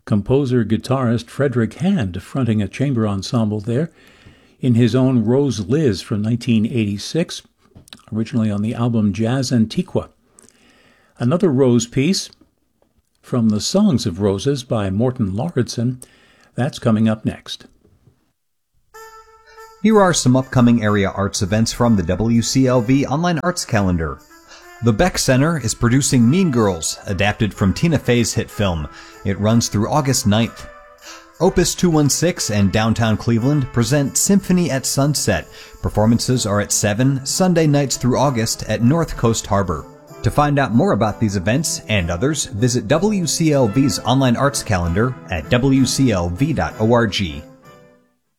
composer-guitarist Frederick Hand fronting a chamber ensemble there in his own Rose Liz from 1986, originally on the album Jazz Antiqua. Another Rose piece from the Songs of Roses by Morten Lauridsen. That's coming up next. Here are some upcoming area arts events from the WCLV Online Arts Calendar. The Beck Center is producing Mean Girls, adapted from Tina Fey's hit film. It runs through August 9th. Opus 216 and Downtown Cleveland present Symphony at Sunset. Performances are at 7 Sunday nights through August at North Coast Harbor. To find out more about these events and others, visit WCLV's online arts calendar at wclv.org.